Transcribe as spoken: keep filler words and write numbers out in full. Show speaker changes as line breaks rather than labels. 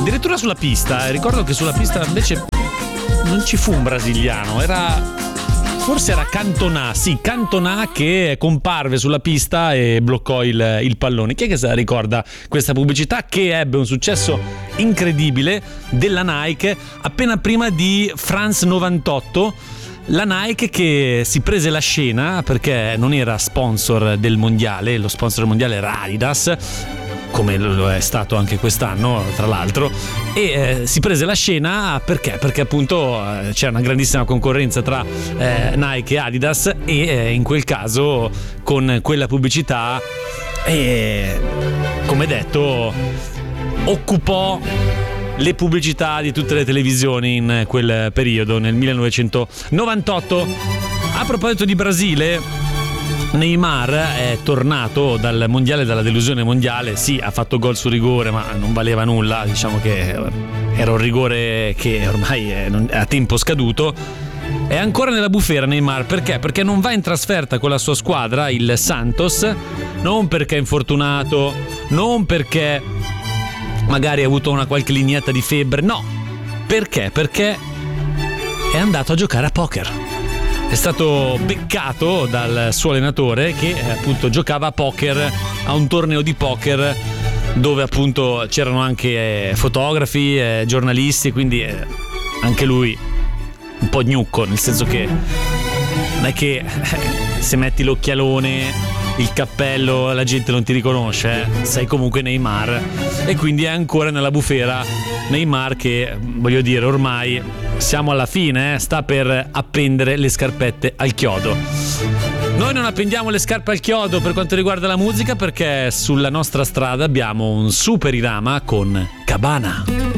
addirittura sulla pista. Ricordo che sulla pista invece non ci fu un brasiliano, era forse era Cantona, sì, Cantona che comparve sulla pista e bloccò il, il pallone. Chi è che se la ricorda questa pubblicità che ebbe un successo incredibile della Nike appena prima di France novantotto? La Nike che si prese la scena perché non era sponsor del mondiale, lo sponsor del mondiale era Adidas, come lo è stato anche quest'anno tra l'altro, e eh, si prese la scena perché? Perché appunto eh, c'era una grandissima concorrenza tra eh, Nike e Adidas e eh, in quel caso con quella pubblicità eh, come detto occupò le pubblicità di tutte le televisioni in quel periodo, nel millenovecentonovantotto. A proposito di Brasile, Neymar è tornato dal mondiale, dalla delusione mondiale. Sì, ha fatto gol su rigore, ma non valeva nulla. Diciamo che era un rigore che ormai è a tempo scaduto. È ancora nella bufera Neymar, perché? Perché non va in trasferta con la sua squadra, il Santos, non perché è infortunato, non perché magari ha avuto una qualche lineetta di febbre, no. Perché? Perché è andato a giocare a poker. È stato beccato dal suo allenatore che appunto giocava a poker, a un torneo di poker dove appunto c'erano anche fotografi, eh, giornalisti, quindi eh, anche lui un po' gnucco, nel senso che non è che eh, se metti l'occhialone, il cappello, la gente non ti riconosce, eh? Sei comunque Neymar, e quindi è ancora nella bufera Neymar che, voglio dire, ormai siamo alla fine, eh? Sta per appendere le scarpette al chiodo. Noi non appendiamo le scarpe al chiodo per quanto riguarda la musica, perché sulla nostra strada abbiamo un super Irama con Cabana.